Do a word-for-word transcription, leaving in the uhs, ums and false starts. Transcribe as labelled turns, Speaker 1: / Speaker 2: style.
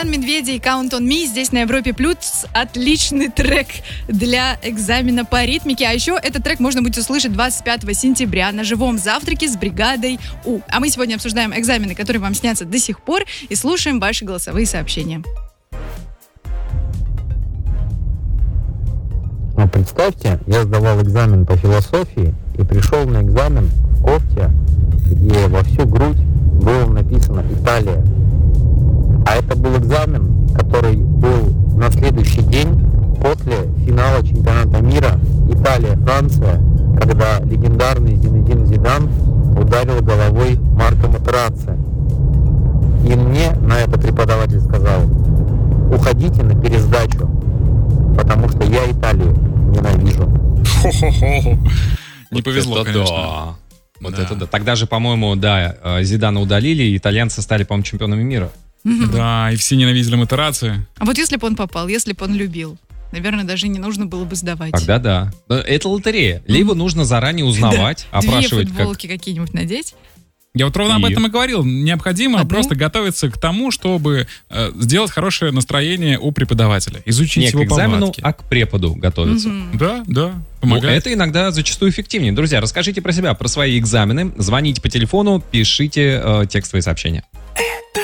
Speaker 1: Иван Медведя и Count on Me здесь на Европе Плюс. Отличный трек для экзамена по ритмике. А еще этот трек можно будет услышать двадцать пятого сентября на живом завтраке с бригадой У. А мы сегодня обсуждаем экзамены, которые вам снятся до сих пор, и слушаем ваши голосовые сообщения.
Speaker 2: Ну, представьте, я сдавал экзамен по философии и пришел на экзамен в кофте, где во всю грудь было написано «Италия». А это был экзамен, который был на следующий день после финала чемпионата мира Италия-Франция, когда легендарный Зинедин Зидан ударил головой Марко Матерацци. И мне на это преподаватель сказал: уходите на пересдачу, потому что я Италию ненавижу.
Speaker 3: Не повезло,
Speaker 4: это
Speaker 3: конечно.
Speaker 4: Да. Вот
Speaker 3: Да.
Speaker 4: это да. Тогда же, по-моему, да, Зидана удалили, и итальянцы стали, по-моему, чемпионами мира.
Speaker 3: Да, и все ненавидели Матерацци.
Speaker 1: А вот если бы он попал, если бы он любил, наверное, даже не нужно было бы сдавать.
Speaker 4: Тогда да. Но это лотерея. Либо нужно заранее узнавать,
Speaker 1: Да. Две
Speaker 4: опрашивать, как...
Speaker 1: футболки какие-нибудь надеть.
Speaker 3: Я вот ровно об
Speaker 4: И?
Speaker 3: этом и говорил. Необходимо
Speaker 1: Одну?
Speaker 3: просто готовиться к тому, чтобы э, сделать хорошее настроение у преподавателя. Изучить
Speaker 4: Не к
Speaker 3: его
Speaker 4: экзамену,
Speaker 3: повадки.
Speaker 4: а к преподу готовиться.
Speaker 1: Мгм.
Speaker 3: Да, да,
Speaker 4: Ну,
Speaker 3: помогает.
Speaker 4: это иногда зачастую эффективнее. Друзья, расскажите про себя, про свои экзамены. Звоните по телефону, пишите э, текстовые сообщения.